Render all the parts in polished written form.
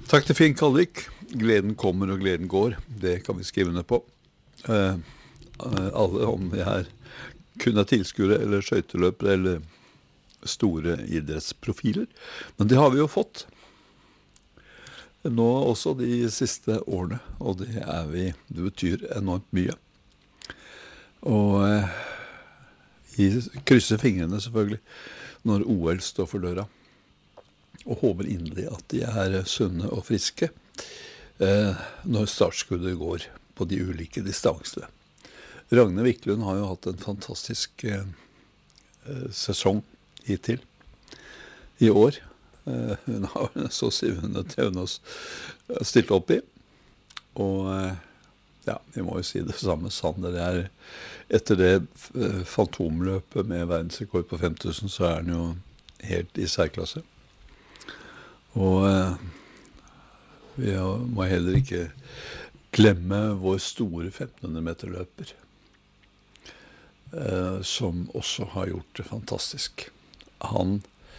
Takk til Finn Kalvik. Gleden kommer og gleden går. Det kan vi skrive ned på. Alle, om vi kun er tilskuere eller skøyteløpere eller store idrettsprofiler. Men det har vi jo fått. Nå også de siste årene, og det betyr enormt mye. Og vi krysser fingrene selvfølgelig når OL står for døra. Og håper inderlig at de sunne og friske når startskuddet går på de ulike distansene. Ragne Wiklund har jo hatt en fantastisk sesong hittil i år. Hun har så vunnet det hun har stilt opp i. Og ja, vi må jo si det samme. Sander etter det fantomløpet med verdensrekord på 5000, så han jo helt i særklasse. Og vi må heller ikke glemme vår store 1500 meter løper, som også har gjort det fantastisk. Han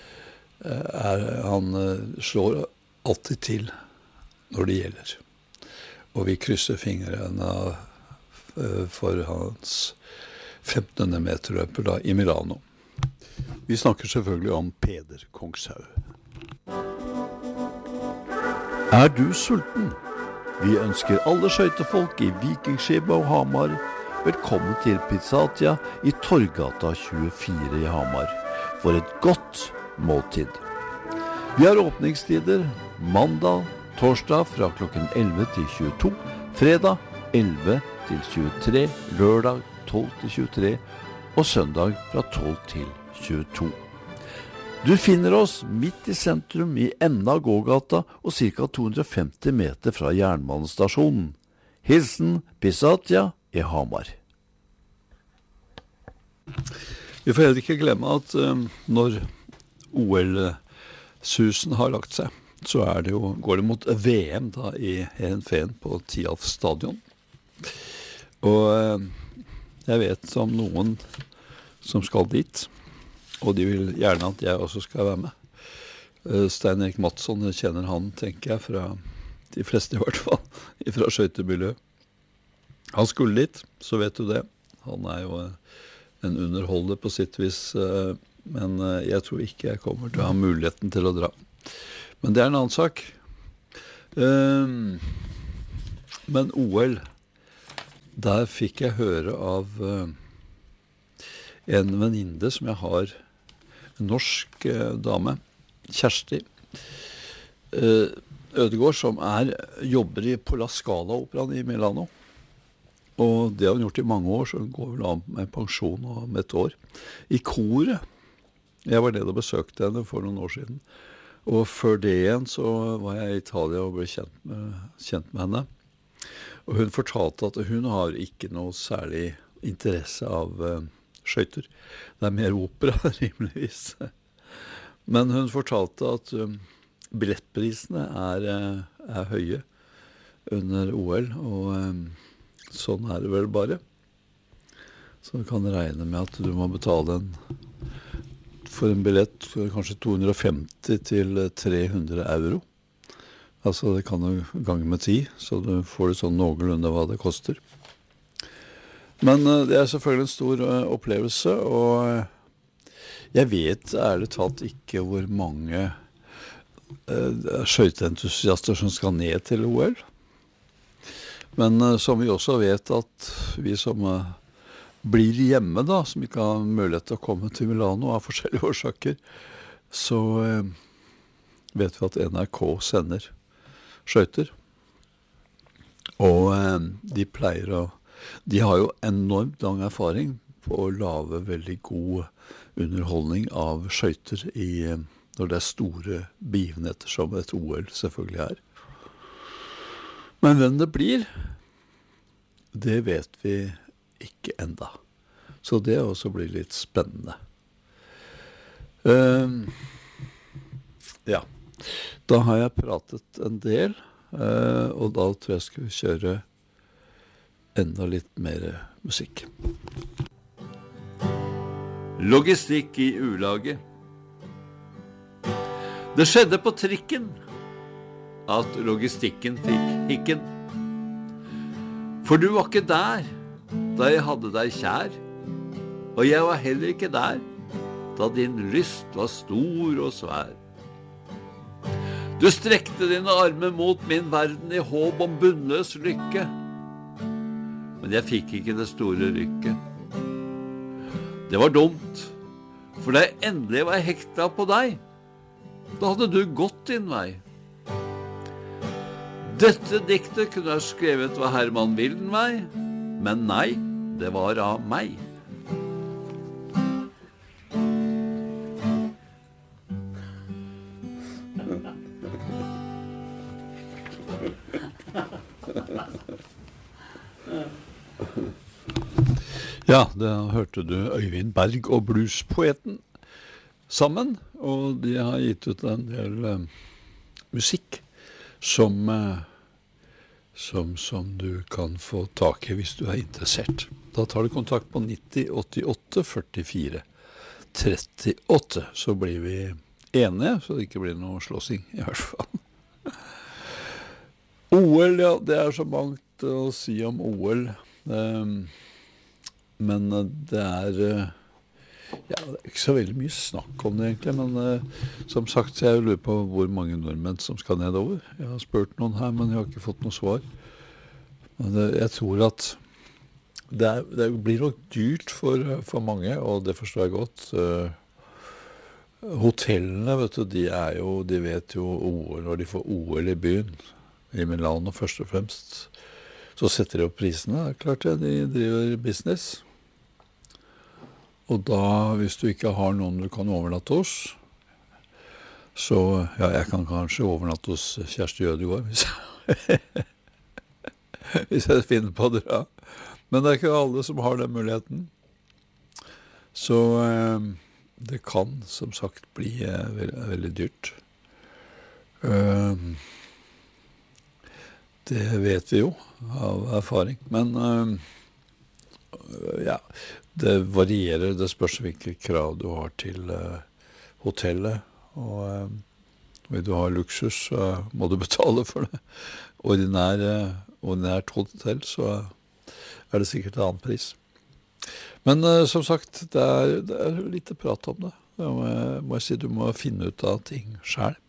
slår alltid til når det gjelder. Og vi krysser fingrene for hans 1500 meter løper da, i Milano. Vi snakker selvfølgelig om Peder Kongshaug. Du sulten? Vi ønsker alle skøytefolk i Vikingskipet og Hamar velkommen til Pizzatia i Torggata 24 i Hamar for et godt måltid. Vi har åpningstider mandag, torsdag fra klokken 11 til 22, fredag 11 til 23, lørdag 12 til 23 og søndag fra 12 til 22. Du finner oss midt i sentrum i enden av gågata og ca. 250 meter fra jernbanestasjonen. Hilsen Pizzatia i Hamar. Vi får heller ikke glemme at når OL-susen har lagt seg, så går det mot VM da i Heerenveen på Tialf stadion. Og jeg vet om noen som skal dit, og de vil gjerne at jeg også skal være med. Stein Erik Madsson, jeg kjenner han, tenker jeg, fra de fleste i hvert fall, fra skøytemiljøet. Han skulle dit, så vet du det. Han jo en underholder på sitt vis, men jeg tror ikke jeg kommer til å ha muligheten til å dra. Men det en annen sak. Men OL, der fikk jeg høre av en venninne som jeg har, en norsk dame, Kjersti Ødegård, som jobber på La Scala-operaen i Milano. Og det har hun gjort i mange år, så hun går vel av med pensjon om et år. I koret, jeg var nede og besøkte henne for noen år siden, og før det igjen så var jeg i Italia og ble kjent med henne. Og hun fortalte at hun har ikke noe særlig interesse av skøyter. Det mer opera, rimeligvis. Men hun fortalte at billettprisene høye under OL, og sånn det vel bare. Så du kan regne med at du må betale for en billett kanskje 250 til 300 euro. Altså det kan du gange med 10, så du får det sånn noenlunde hva det koster. Men det selvfølgelig en stor opplevelse, og jeg vet ærlig talt ikke hvor mange skøyteentusiaster som skal ned til OL. Men som vi også vet at vi som blir hjemme da, som ikke har mulighet til å komme til Milano av forskjellige årsaker, så vet vi at NRK sender skøyter. Og de har jo enormt lang erfaring på å lage veldig god underholdning av skøyter når det store begivenheter som et OL selvfølgelig Men hvem det blir, det vet vi ikke enda. Så det også blir litt spennende. Ja, da har jeg pratet en del, og da tror jeg skal vi kjøre enda litt mer musikk. Logistikk i ulaget. Det skjedde på trikken. at logistikken fikk hikken. For du var ikke der da jeg hadde deg kjær, og jeg var heller ikke der da din lyst var stor og svær. Du strekte dine armer mot min verden i håp om bunnløs lykke, men jeg fikk ikke det store rykket. Det var dumt, for da jeg endelig var hekta på deg, da hadde du gått din vei. Dette diktet kunne ha skrevet ved Herman Wildenvey, men nei, det var av meg. Ja, da hørte du Øyvind Berg og bluespoeten sammen, og de har gitt ut en del musikk som du kan få tak i hvis du er interessert. Da tar du kontakt på 90 88 44 38, så blir vi enige, så det ikke blir noe slåssing i hvert fall. OL, ja, det er så mangt å si om OL, men det er ikke så veldig mye snakk om det egentlig, men som sagt, jeg lurer på hvor mange nordmenn som skal nedover. Jeg har spurt noen her, men jeg har ikke fått noe svar. Men jeg tror at det blir nok dyrt for mange, og det forstår jeg godt. Hotellene, vet du, de vet jo OL, når de får OL i byen, i Milano først og fremst, så setter de opp prisene. Det er klart det, de driver business. Og da, hvis du ikke har noen du kan overnatte hos, så, ja, jeg kan kanskje overnatte hos Kjersti Ødegård, hvis jeg finner på det, ja. Men det er ikke alle som har den muligheten. Så det kan, som sagt, bli veldig dyrt. Det vet vi jo av erfaring, men ja, det varierer, det spørs hvilke krav du har til hotellet, og vil du ha luksus, så må du betale for det. Ordinært hotell, så er det sikkert en annen pris. Men som sagt, det er lite prat om det. Må jeg si, du må finne ut av ting selv.